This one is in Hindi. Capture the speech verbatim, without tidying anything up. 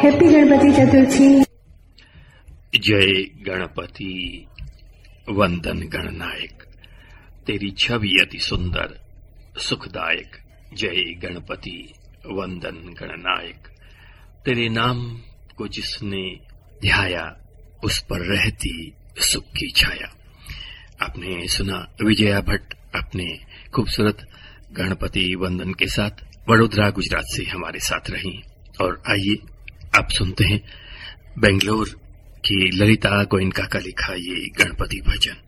हैप्पी गणपति चतुर्थी। जय गणपति वंदन गणनायक, तेरी छवि अति सुंदर सुखदायक। जय गणपति वंदन गणनायक, तेरे नाम को जिसने ध्याया उस पर रहती सुख की छाया। आपने सुना विजया भट्ट अपने खूबसूरत गणपति वंदन के साथ वडोदरा गुजरात से हमारे साथ रही। और आइए आप सुनते हैं बेंगलोर की ललिता गोयनका का लिखा ये गणपति भजन।